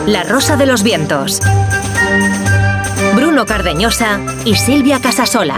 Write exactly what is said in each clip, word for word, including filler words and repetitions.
La Rosa de los Vientos. Bruno Cardeñosa y Silvia Casasola.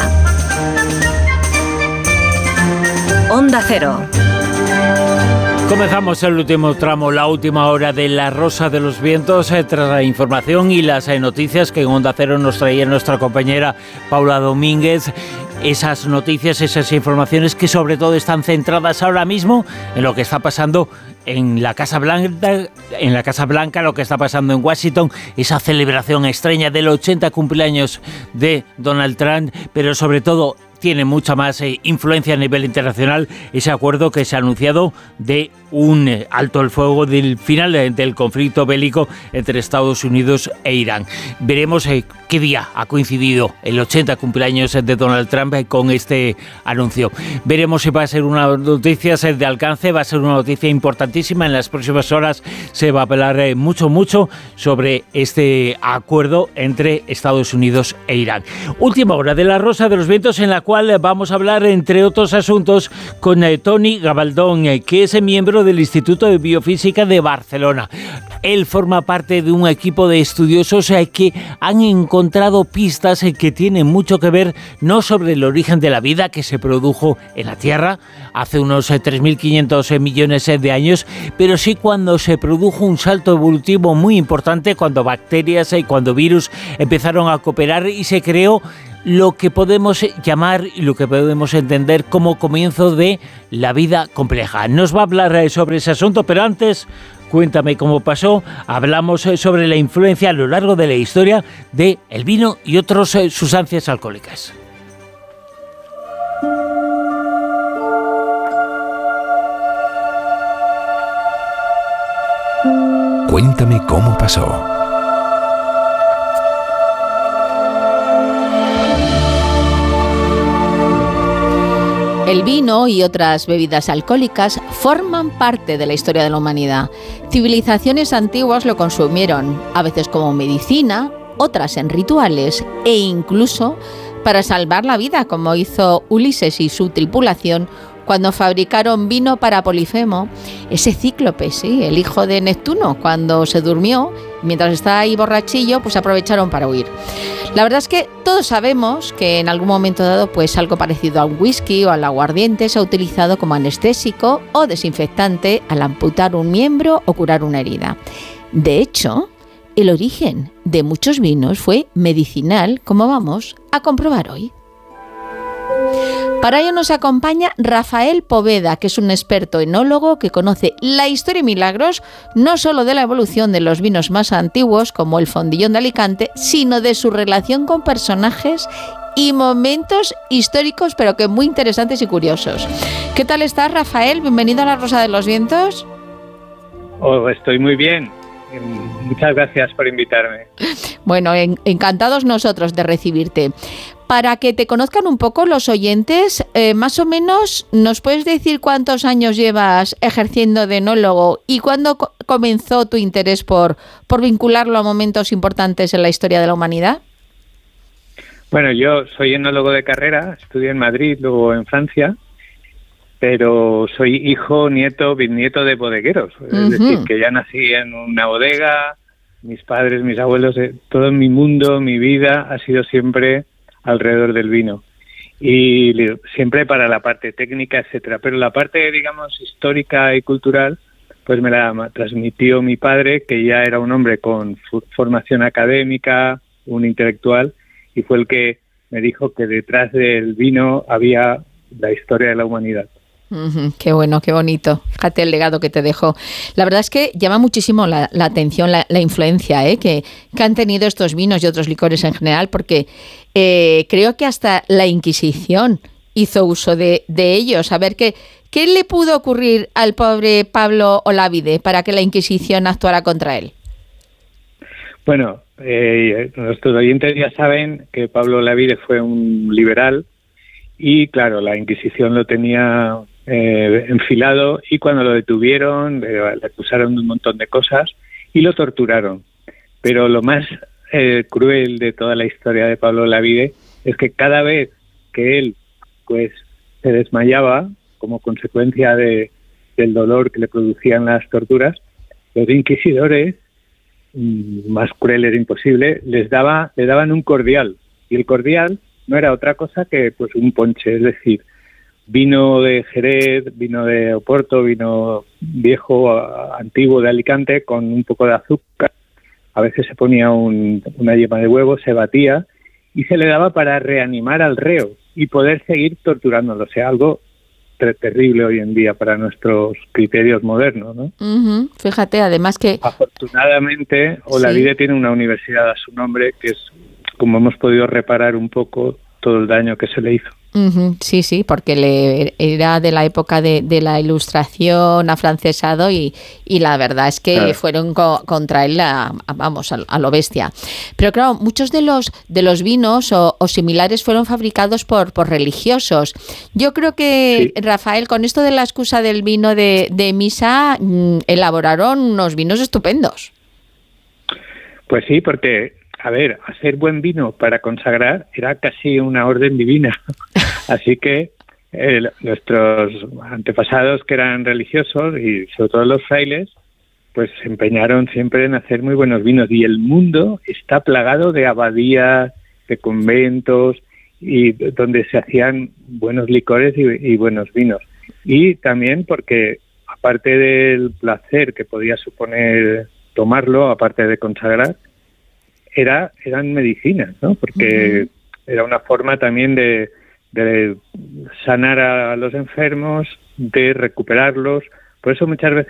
Onda Cero. Comenzamos el último tramo, la última hora de La Rosa de los Vientos, eh, tras la información y las eh, noticias que en Onda Cero nos traía nuestra compañera Paula Domínguez. Esas noticias, esas informaciones que sobre todo están centradas ahora mismo en lo que está pasando en la Casa Blanca, en la Casa Blanca, lo que está pasando en Washington, esa celebración extraña del ochenta cumpleaños de Donald Trump, pero sobre todo tiene mucha más eh, influencia a nivel internacional ese acuerdo que se ha anunciado de un eh, alto el fuego del final eh, del conflicto bélico entre Estados Unidos e Irán. Veremos eh, qué día ha coincidido el ochenta cumpleaños de Donald Trump eh, con este anuncio. Veremos si va a ser una noticia eh, de alcance, va a ser una noticia importantísima. En las próximas horas se va a hablar eh, mucho, mucho sobre este acuerdo entre Estados Unidos e Irán. Última hora de La Rosa de los Vientos, en la cual vamos a hablar, entre otros asuntos, con eh, Toni Gabaldón, eh, que es miembro del Instituto de Biofísica de Barcelona. Él forma parte de un equipo de estudiosos eh, que han encontrado pistas eh, que tienen mucho que ver no sobre el origen de la vida que se produjo en la Tierra hace unos eh, tres mil quinientos eh, millones eh, de años, pero sí cuando se produjo un salto evolutivo muy importante, cuando bacterias y eh, cuando virus empezaron a cooperar y se creó lo que podemos llamar y lo que podemos entender como comienzo de la vida compleja. Nos va a hablar sobre ese asunto, pero antes, cuéntame cómo pasó. Hablamos sobre la influencia a lo largo de la historia de el vino y otras sustancias alcohólicas. Cuéntame cómo pasó. El vino y otras bebidas alcohólicas forman parte de la historia de la humanidad. Civilizaciones antiguas lo consumieron, a veces como medicina, otras en rituales e incluso para salvar la vida, como hizo Ulises y su tripulación cuando fabricaron vino para Polifemo, ese cíclope, sí, el hijo de Neptuno, cuando se durmió, mientras estaba ahí borrachillo, pues aprovecharon para huir. La verdad es que todos sabemos que en algún momento dado, pues algo parecido a un whisky o al aguardiente se ha utilizado como anestésico o desinfectante al amputar un miembro o curar una herida. De hecho, el origen de muchos vinos fue medicinal, como vamos a comprobar hoy. Para ello nos acompaña Rafael Poveda, que es un experto enólogo que conoce la historia y milagros no solo de la evolución de los vinos más antiguos, como el Fondillón de Alicante, sino de su relación con personajes y momentos históricos, pero que muy interesantes y curiosos. ¿Qué tal estás, Rafael? Bienvenido a La Rosa de los Vientos. Oh, estoy muy bien. Muchas gracias por invitarme. Bueno, en, encantados nosotros de recibirte. Para que te conozcan un poco los oyentes, eh, más o menos, ¿nos puedes decir cuántos años llevas ejerciendo de enólogo y cuándo co- comenzó tu interés por, por vincularlo a momentos importantes en la historia de la humanidad? Bueno, yo soy enólogo de carrera, estudié en Madrid, luego en Francia, pero soy hijo, nieto, bisnieto de bodegueros. Uh-huh. Es decir, que ya nací en una bodega, mis padres, mis abuelos, eh, todo mi mundo, mi vida ha sido siempre alrededor del vino. Y siempre para la parte técnica, etcétera. Pero la parte, digamos, histórica y cultural, pues me la transmitió mi padre, que ya era un hombre con formación académica, un intelectual, y fue el que me dijo que detrás del vino había la historia de la humanidad. Uh-huh, qué bueno, qué bonito. Fíjate el legado que te dejó. La verdad es que llama muchísimo la, la atención, la, la influencia ¿eh? que, que han tenido estos vinos y otros licores en general, porque eh, creo que hasta la Inquisición hizo uso de, de ellos. A ver, ¿qué, ¿qué le pudo ocurrir al pobre Pablo Olavide para que la Inquisición actuara contra él? Bueno, eh, nuestros oyentes ya saben que Pablo Olavide fue un liberal y, claro, la Inquisición lo tenía eh, enfilado, y cuando lo detuvieron le, le acusaron de un montón de cosas y lo torturaron. Pero lo más eh, cruel de toda la historia de Pablo Olavide es que cada vez que él pues se desmayaba como consecuencia de, del dolor que le producían las torturas, los inquisidores mmm, más cruel era imposible, les daba, le daban un cordial. Y el cordial no era otra cosa que pues un ponche, es decir, vino de Jerez, vino de Oporto, vino viejo, antiguo de Alicante, con un poco de azúcar. A veces se ponía un, una yema de huevo, se batía y se le daba para reanimar al reo y poder seguir torturándolo. O sea, algo ter- terrible hoy en día para nuestros criterios modernos, ¿no? Uh-huh. Fíjate, además que... Afortunadamente, Olavide sí. tiene una universidad a su nombre, que es como hemos podido reparar un poco todo el daño que se le hizo. Uh-huh. Sí, sí, porque le, era de la época de, de la Ilustración, afrancesado, y, y la verdad es que claro. fueron co- contra él, a, a, vamos, a, a lo bestia. Pero claro, muchos de los de los vinos o, o similares fueron fabricados por, por religiosos. Yo creo que, sí. Rafael, con esto de la excusa del vino de, de misa, mmm, elaboraron unos vinos estupendos. Pues sí, porque... A ver, hacer buen vino para consagrar era casi una orden divina. Así que eh, nuestros antepasados, que eran religiosos, y sobre todo los frailes, pues se empeñaron siempre en hacer muy buenos vinos. Y el mundo está plagado de abadías, de conventos, y donde se hacían buenos licores y, y buenos vinos. Y también porque, aparte del placer que podía suponer tomarlo, aparte de consagrar, Era, eran medicinas, ¿no? Porque uh-huh. era una forma también de, de sanar a los enfermos, de recuperarlos. Por eso muchas veces